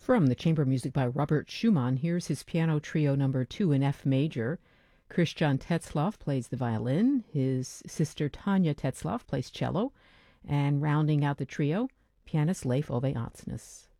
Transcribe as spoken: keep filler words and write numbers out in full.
From the chamber music by Robert Schumann, here's his piano trio number two in F major. Christian Tetzlaff plays the violin, his sister Tanya Tetzlaff plays cello, and rounding out the trio, pianist Leif Ove Atsnes.